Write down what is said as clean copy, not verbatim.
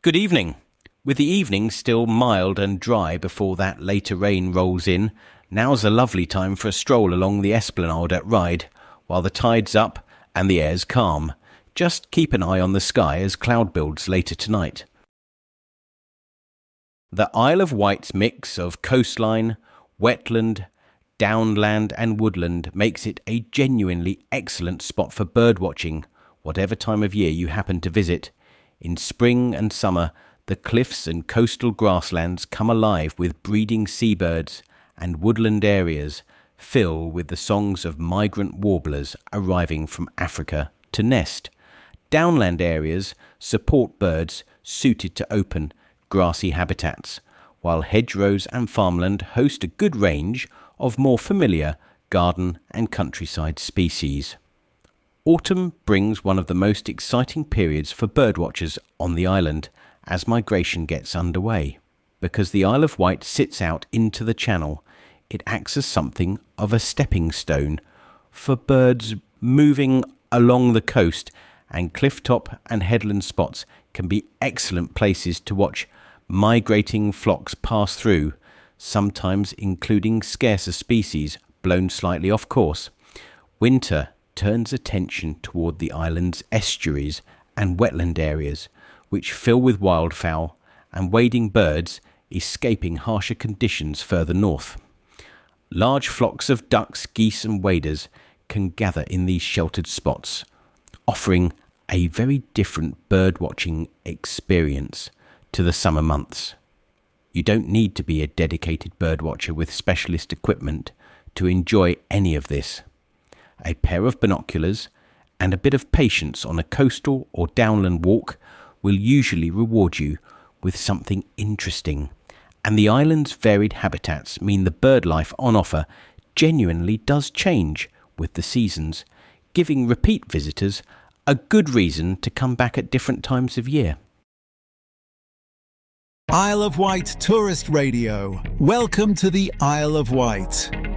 Good evening. With the evening still mild and dry before that later rain rolls in, now's a lovely time for a stroll along the esplanade at Ryde, while the tide's up and the air's calm. Just keep an eye on the sky as cloud builds later tonight. The Isle of Wight's mix of coastline, wetland, downland and woodland makes it a genuinely excellent spot for birdwatching, whatever time of year you happen to visit. In spring and summer, the cliffs and coastal grasslands come alive with breeding seabirds, and woodland areas fill with the songs of migrant warblers arriving from Africa to nest. Downland areas support birds suited to open, grassy habitats, while hedgerows and farmland host a good range of more familiar garden and countryside species. Autumn brings one of the most exciting periods for birdwatchers on the island as migration gets underway. Because the Isle of Wight sits out into the channel, it acts as something of a stepping stone for birds moving along the coast, and clifftop and headland spots can be excellent places to watch migrating flocks pass through, sometimes including scarcer species blown slightly off course. Winter turns attention toward the island's estuaries and wetland areas, which fill with wildfowl and wading birds escaping harsher conditions further north. Large flocks of ducks, geese and waders can gather in these sheltered spots, offering a very different birdwatching experience to the summer months. You don't need to be a dedicated birdwatcher with specialist equipment to enjoy any of this. A pair of binoculars and a bit of patience on a coastal or downland walk will usually reward you with something interesting, and the island's varied habitats mean the bird life on offer genuinely does change with the seasons, giving repeat visitors a good reason to come back at different times of year. Isle of Wight Tourist Radio. Welcome to the Isle of Wight.